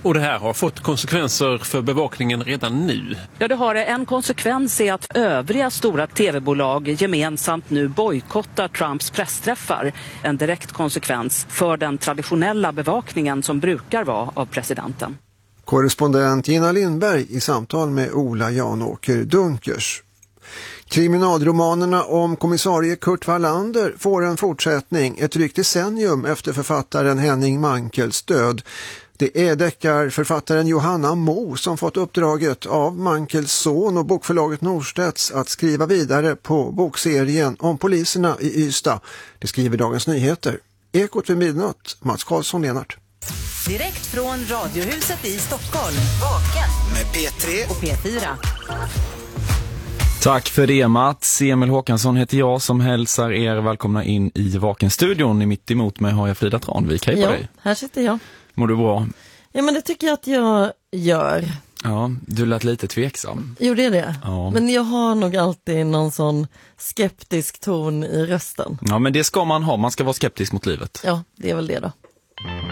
Och det här har fått konsekvenser för bevakningen redan nu. Ja, det har det. En konsekvens är att övriga stora tv-bolag gemensamt nu bojkottar Trumps pressträffar. En direkt konsekvens för den traditionella bevakningen som brukar vara av presidenten. Korrespondent Gina Lindberg i samtal med Ola Janåker Dunkers. Kriminalromanerna om kommissarie Kurt Wallander får en fortsättning ett drygt decennium efter författaren Henning Mankels död. Det är deckarförfattaren Johanna Mo som fått uppdraget av Mankels son och bokförlaget Norstedts att skriva vidare på bokserien om poliserna i Ystad. Det skriver Dagens Nyheter. Ekot vid midnatt, Mats Karlsson, Lenart. Direkt från Radiohuset i Stockholm. Vaken med P3 och P4. Tack för det, Mats. Emil Håkansson heter jag som hälsar er välkomna in i Vakenstudion. I mitt emot mig har jag Frida Tranvik. Hej på dig. Här sitter jag. Mår du bra? Ja, men det tycker jag att jag gör. Ja, du lät lite tveksam. Jo, det är det. Ja. Men jag har nog alltid någon sån skeptisk ton i rösten. Ja, men det ska man ha. Man ska vara skeptisk mot livet. Ja, det är väl det då.